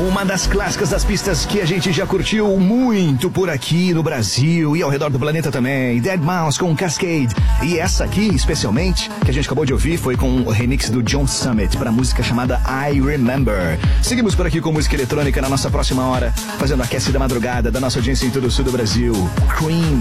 Uma das clássicas das pistas que a gente já curtiu muito por aqui no Brasil e ao redor do planeta também. Deadmau5 com Cascade. E essa aqui, especialmente, que a gente acabou de ouvir, foi com o remix do John Summit para a música chamada I Remember. Seguimos por aqui com música eletrônica na nossa próxima hora, fazendo aquece da madrugada da nossa audiência em todo o sul do Brasil. Cream